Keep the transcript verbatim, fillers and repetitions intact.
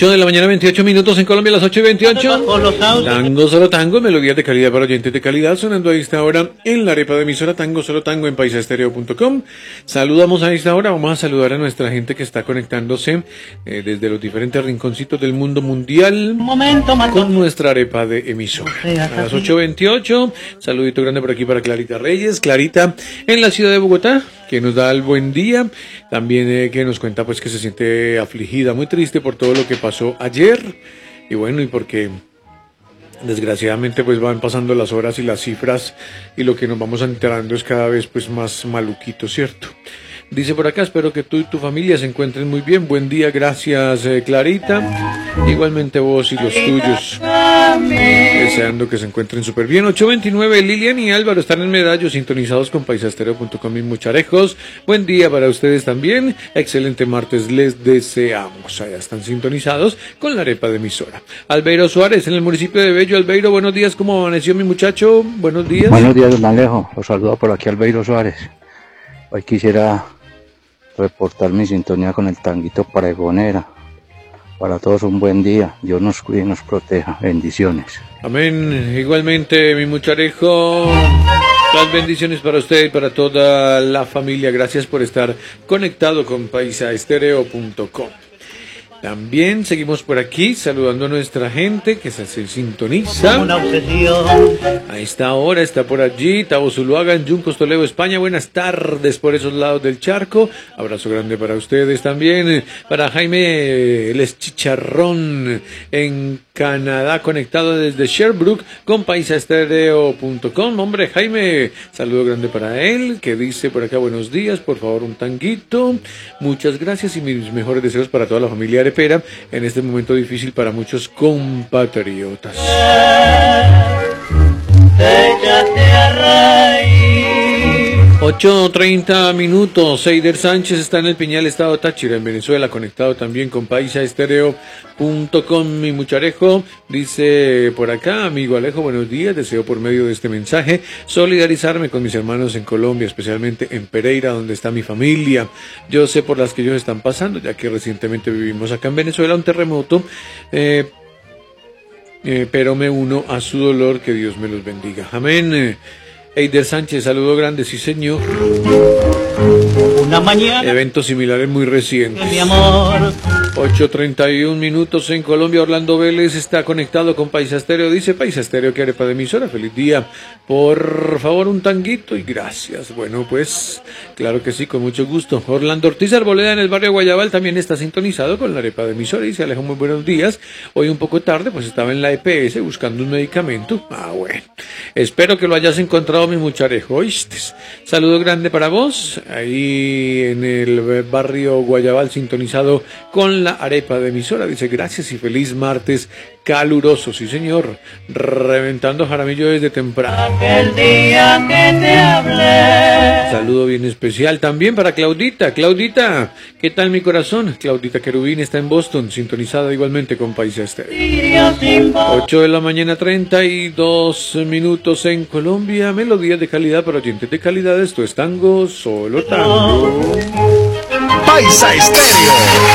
ocho de la mañana, veintiocho minutos en Colombia, las ocho y veintiocho. Tango, solo tango, melodías de calidad para oyentes de calidad, sonando a esta hora en la arepa de emisora Tango, solo tango en paisa estéreo punto com. Saludamos a esta hora, vamos a saludar a nuestra gente que está conectándose eh, desde los diferentes rinconcitos del mundo mundial con nuestra arepa de emisora. A las ocho veintiocho, saludito grande por aquí para Clarita Reyes, Clarita en la ciudad de Bogotá, que nos da el buen día, también eh, que nos cuenta pues que se siente afligida, muy triste por todo lo que pasó ayer, y bueno, y porque desgraciadamente pues van pasando las horas y las cifras, y lo que nos vamos enterando es cada vez pues más maluquito, ¿cierto? Dice por acá, espero que tú y tu familia se encuentren muy bien. Buen día, gracias eh, Clarita. Igualmente vos y los tuyos. Deseando que se encuentren súper bien. ocho veintinueve, Lilian y Álvaro están en Medallo, sintonizados con paisa estéreo punto com y Mucharejos. Buen día para ustedes también. Excelente martes les deseamos. Allá están sintonizados con la arepa de emisora. Albeiro Suárez en el municipio de Bello. Albeiro, buenos días. ¿Cómo amaneció mi muchacho? Buenos días. Buenos días, don Alejo. Los saludo por aquí Albeiro Suárez. Hoy quisiera reportar mi sintonía con el tanguito Paregonera. Para todos un buen día, Dios nos cuide y nos proteja, bendiciones. Amén, igualmente mi mucharejo, las bendiciones para usted y para toda la familia, gracias por estar conectado con paisa estéreo punto com. También seguimos por aquí saludando a nuestra gente que se, se sintoniza. A esta hora está por allí Tavo Zuluaga en Yuncos, Toledo, España. Buenas tardes por esos lados del charco. Abrazo grande para ustedes también. Para Jaime El Chicharrón en Canadá, conectado desde Sherbrooke con paisa estéreo punto com. Hombre, Jaime, saludo grande para él, que dice por acá buenos días, por favor un tanguito. Muchas gracias y mis mejores deseos para toda la familia arepera en este momento difícil para muchos compatriotas. ocho treinta minutos, Eider Sánchez está en el Piñal, estado Táchira, en Venezuela, conectado también con paisa estéreo punto com. Mi mucharejo dice por acá, amigo Alejo, buenos días, deseo por medio de este mensaje solidarizarme con mis hermanos en Colombia, especialmente en Pereira, donde está mi familia. Yo sé por las que ellos están pasando, ya que recientemente vivimos acá en Venezuela un terremoto, eh, eh, pero me uno a su dolor, que Dios me los bendiga. Amén. Eider Sánchez, saludo grande, sí señor. Una mañana. Eventos similares muy recientes. Mi amor. ocho treinta y un minutos en Colombia. Orlando Vélez está conectado con Paisa Estéreo. Dice Paisa Estéreo que arepa de emisora. Feliz día. Por favor, un tanguito y gracias. Bueno, pues, claro que sí, con mucho gusto. Orlando Ortiz Arboleda en el barrio Guayabal también está sintonizado con la arepa de emisora. Dice Alejo, muy buenos días. Hoy un poco tarde, pues estaba en la E P S buscando un medicamento. Ah, bueno. Espero que lo hayas encontrado, mi mucharejo. ¿Oíste? Saludo grande para vos. Ahí en el barrio Guayabal sintonizado con la arepa de emisora. Dice gracias y feliz martes caluroso. Sí señor, reventando Jaramillo desde temprano. Aquel día que te hablé. Saludo bien especial también para Claudita. Claudita, ¿qué tal mi corazón? Claudita Querubín está en Boston, sintonizada igualmente con Paisa Estéreo. ocho de la mañana, treinta y dos minutos en Colombia. Melodías de calidad para oyentes de calidad. Esto es Tango, solo tango. Paisa Estéreo.